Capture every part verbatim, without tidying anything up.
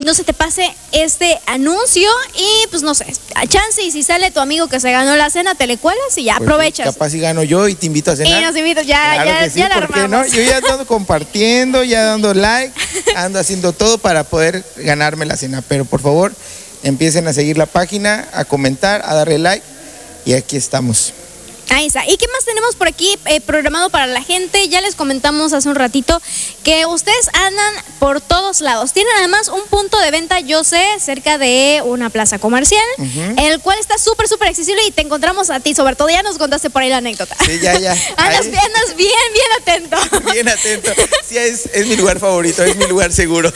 no se te pase este anuncio y pues no sé, a chance y si sale tu amigo que se ganó la cena, te le cuelas y ya Pues aprovechas. Sí, capaz si gano yo y te invito a cenar. Y nos invitas, ya, Claro ya, que sí, ya la ¿por qué armamos. no? Yo ya ando compartiendo, ya dando like, ando haciendo todo para poder ganarme la cena. Pero por favor, empiecen a seguir la página, a comentar, a darle like y aquí estamos. Ahí está. ¿Y qué más tenemos por aquí eh, programado para la gente? Ya les comentamos hace un ratito que ustedes andan por todos lados. Tienen además un punto de venta, yo sé, cerca de una plaza comercial, uh-huh. el cual está súper, súper accesible y te encontramos a ti, sobre todo. Ya nos contaste por ahí la anécdota. Sí, ya, ya. andas, andas bien, bien atento. Bien atento. Sí, es, es mi lugar favorito, es mi lugar seguro.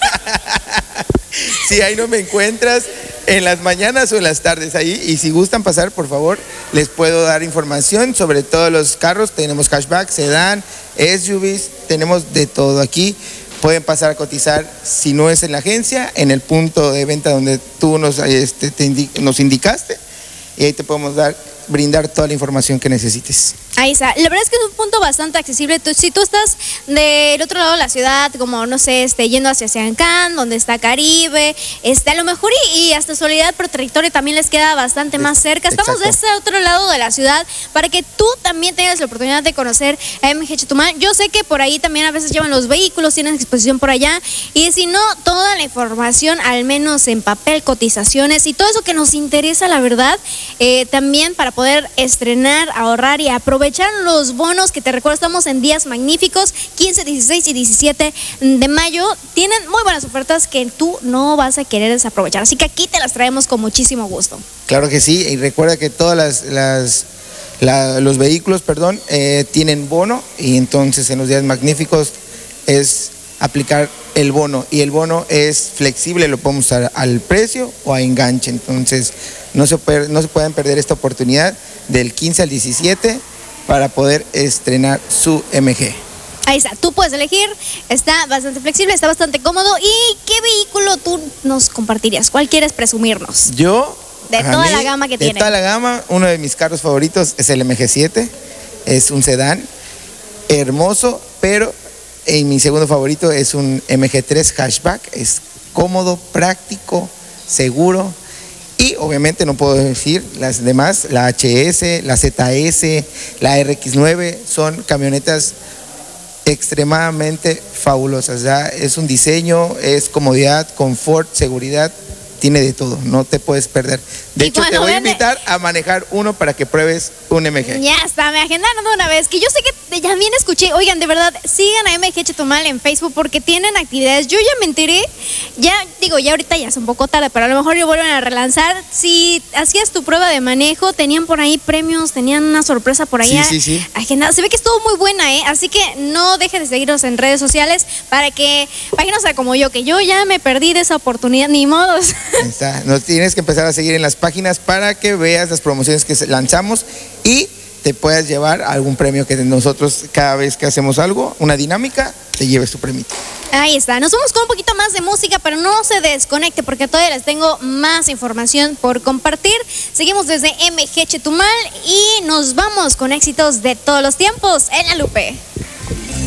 Sí, ahí no me encuentras en las mañanas o en las tardes ahí, y si gustan pasar, por favor, les puedo dar información sobre todos los carros. Tenemos hatchback, sedán, S U Vs, tenemos de todo aquí. Pueden pasar a cotizar, si no es en la agencia, en el punto de venta donde tú nos, este, te indi- nos indicaste, y ahí te podemos dar, brindar toda la información que necesites. Ahí está. La verdad es que es un punto bastante accesible. Tú, si tú estás del otro lado de la ciudad, como no sé, este, yendo hacia Siancán, donde está Caribe, este, a lo mejor y, y hasta Soledad por trayectoria también les queda bastante más cerca. Estamos Exacto. de este otro lado de la ciudad para que tú también tengas la oportunidad de conocer a M G Chetumal. Yo sé que por ahí también a veces llevan los vehículos, tienen exposición por allá, y si no, toda la información, al menos en papel, cotizaciones y todo eso que nos interesa, la verdad, eh, también para poder estrenar, ahorrar y aprovechar los bonos, que te recuerdo, estamos en días magníficos, quince, dieciséis y diecisiete de mayo. Tienen muy buenas ofertas que tú no vas a querer desaprovechar, así que aquí te las traemos con muchísimo gusto. Claro que sí, y recuerda que todas las, las la, los vehículos, perdón, eh, tienen bono, y entonces en los días magníficos es aplicar el bono, y el bono es flexible, lo podemos usar al precio o a enganche. Entonces no se, puede, no se pueden perder esta oportunidad del quince al diecisiete para poder estrenar su M G. Ahí está, tú puedes elegir, está bastante flexible, está bastante cómodo. ¿Y qué vehículo tú nos compartirías? ¿Cuál quieres presumirnos? Yo, de toda mí, la gama que de tiene. De toda la gama, uno de mis carros favoritos es el M G siete, es un sedán hermoso, pero en mi segundo favorito es un M G tres hatchback, es cómodo, práctico, seguro. Y obviamente no puedo decir las demás, la H S, la Z S, la R X nueve, son camionetas extremadamente fabulosas. ¿Ya? Es un diseño, es comodidad, confort, seguridad, tiene de todo, no te puedes perder. De hecho, te voy a invitar a manejar uno para que pruebes un M G. Ya está, me agendaron de una vez, que yo sé que también escuché. Oigan, de verdad, sigan a M G Chetumal en Facebook porque tienen actividades. Yo ya me enteré, ya digo, ya ahorita ya es un poco tarde, pero a lo mejor lo vuelven a relanzar. Si hacías tu prueba de manejo, tenían por ahí premios, tenían una sorpresa por ahí. Sí, sí, sí. Agendada. Se ve que estuvo muy buena, ¿eh? Así que no dejes de seguirnos en redes sociales para que, para que no sea como yo, que yo ya me perdí de esa oportunidad, ni modos. Está. Nos tienes que empezar a seguir en las páginas para que veas las promociones que lanzamos y te puedas llevar algún premio que nosotros, cada vez que hacemos algo, una dinámica, te lleves tu premio. Ahí está, nos vamos con un poquito más de música, pero no se desconecte porque todavía les tengo más información por compartir. Seguimos desde M G Chetumal y nos vamos con éxitos de todos los tiempos en la Lupe.